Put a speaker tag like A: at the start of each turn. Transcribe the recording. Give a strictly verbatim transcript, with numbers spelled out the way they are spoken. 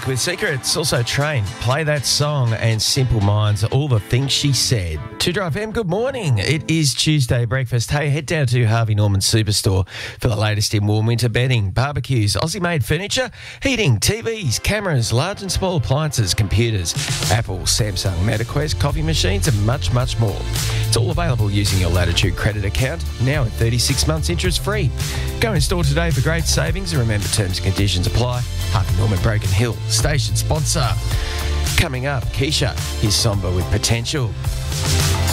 A: Pink with Secrets. Also Train, Play That Song, and Simple Minds, All the Things She Said. two Drive M, good morning. It is Tuesday breakfast. Hey, head down to Harvey Norman Superstore for the latest in warm winter bedding, barbecues, Aussie-made furniture, heating, T Vs, cameras, large and small appliances, computers, Apple, Samsung, MetaQuest, coffee machines, and much, much more. It's all available using your Latitude credit account, now at thirty-six months interest-free. Go in store today for great savings, and remember, terms and conditions apply. Harvey Norman Broken Hill, station sponsor. Coming up, Keisha, his Somber with Potential.